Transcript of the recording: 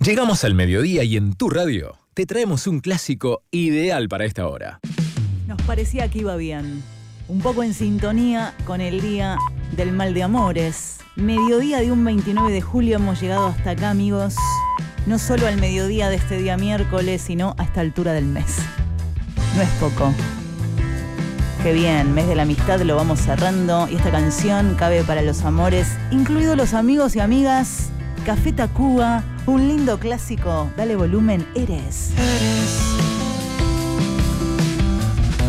Llegamos al mediodía y en tu radio te traemos un clásico ideal para esta hora. Nos parecía que iba bien. Un poco en sintonía con el Día del Mal de Amores. Mediodía de un 29 de julio hemos llegado hasta acá, amigos. No solo al mediodía de este día miércoles, sino a esta altura del mes. No es poco. Qué bien, mes de la amistad lo vamos cerrando. Y esta canción cabe para los amores, incluidos los amigos y amigas. Café Tacuba, un lindo clásico. Dale volumen, Eres.